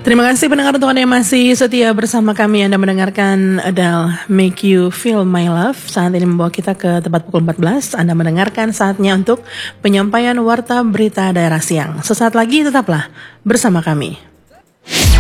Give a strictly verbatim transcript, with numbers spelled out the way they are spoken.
Terima kasih pendengar untuk Anda yang masih setia bersama kami. Anda mendengarkan Adele Make You Feel My Love. Saat ini membawa kita ke tempat pukul empat belas. Anda mendengarkan saatnya untuk penyampaian warta berita daerah siang. Sesaat lagi tetaplah bersama kami.